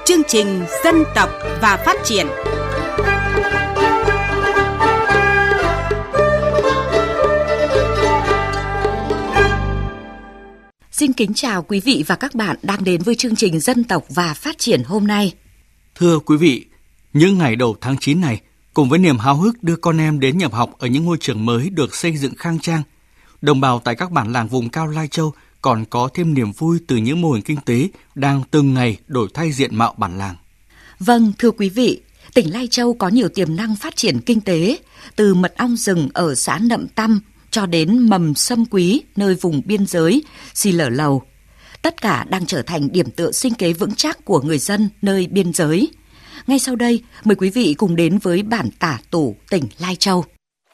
Chương trình Dân tộc và Phát triển. Xin kính chào quý vị và các bạn đang đến với chương trình Dân tộc và Phát triển hôm nay. Thưa quý vị, những ngày đầu tháng 9 này, cùng với niềm háo hức đưa con em đến nhập học ở những ngôi trường mới được xây dựng khang trang, đồng bào tại các bản làng vùng cao Lai Châu còn có thêm niềm vui từ những mô hình kinh tế đang từng ngày đổi thay diện mạo bản làng. Vâng, thưa quý vị, tỉnh Lai Châu có nhiều tiềm năng phát triển kinh tế, từ mật ong rừng ở xã Nậm Tăm cho đến mầm sâm quý nơi vùng biên giới Xì Lở Lầu. Tất cả đang trở thành điểm tựa sinh kế vững chắc của người dân nơi biên giới. Ngay sau đây, mời quý vị cùng đến với bản Tả Tủ, tỉnh Lai Châu.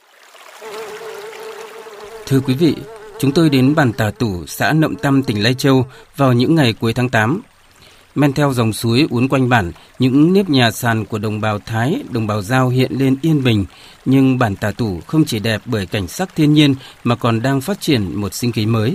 Thưa quý vị, chúng tôi đến bản Tả Tủ, xã Nậm Tăm, tỉnh Lai Châu vào những ngày cuối tháng 8. Men theo dòng suối uốn quanh bản, những nếp nhà sàn của đồng bào Thái, đồng bào Dao hiện lên yên bình. Nhưng bản Tả Tủ không chỉ đẹp bởi cảnh sắc thiên nhiên mà còn đang phát triển một sinh kế mới.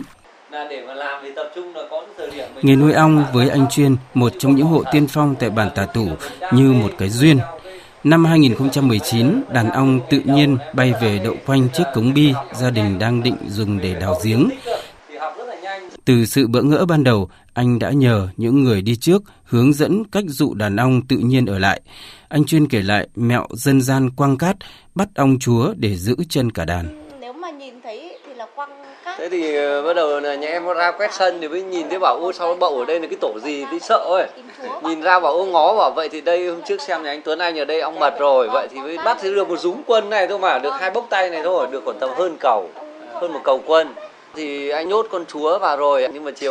Nghề nuôi ong với anh Chuyên, một trong những hộ tiên phong tại bản Tả Tủ, như một cái duyên. Năm 2019, đàn ong tự nhiên bay về đậu quanh chiếc cống bi gia đình đang định dùng để đào giếng. Từ sự bỡ ngỡ ban đầu, anh đã nhờ những người đi trước hướng dẫn cách dụ đàn ong tự nhiên ở lại. Anh Chuyên kể lại mẹo dân gian quăng cát, bắt ong chúa để giữ chân cả đàn. Nếu mà nhìn thấy thì là quăng cát. Thế thì bắt đầu là nhà em ra quét sân thì mới nhìn thấy bảo ôi sao nó bậu ở đây là cái tổ gì tí sợ ấy. Nhìn ra bảo ôi ngó bảo vậy thì đây hôm trước xem nhà anh Tuấn Anh ở đây ong mật rồi, vậy thì mới bắt thì được một dúng quân này thôi mà, được 2 bốc tay này thôi, được khoảng tầm hơn một cầu quân. Thì anh nhốt con chúa vào rồi, nhưng mà chiều